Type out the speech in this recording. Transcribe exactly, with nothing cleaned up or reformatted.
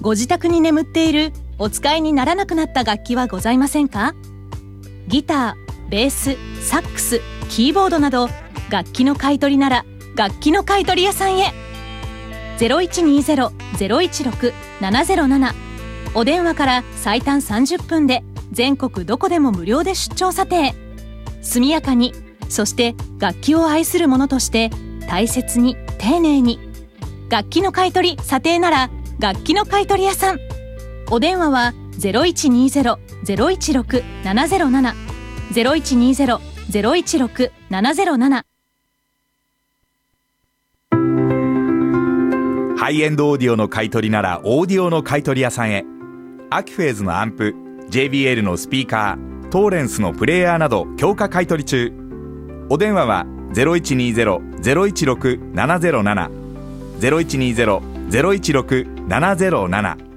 ご自宅に眠っているお使いにならなくなった楽器はございませんか？ギター、ベース、サックス、キーボードなど楽器の買い取りなら楽器の買い取り屋さんへ。 ゼロいちにゼロ ゼロいちろく ななゼロなな お電話から最短さんじゅっぷんで全国どこでも無料で出張査定。速やかに、そして楽器を愛する者として大切に丁寧に。楽器の買い取り査定なら楽器の買い取り屋さん。お電話は ゼロいちにゼロ ゼロいちろく ななゼロなな ゼロいちにゼロ ゼロいちろく ななゼロなな。 ハイエンドオーディオの買い取りならオーディオの買い取り屋さんへ。アキフェーズのアンプ、 ジェイビーエル のスピーカー、トーレンスのプレイヤーなど強化買い取り中。お電話は ゼロいちにゼロ ゼロいちろく ななゼロなな ゼロいちにゼロ ゼロいちろく ななゼロなな。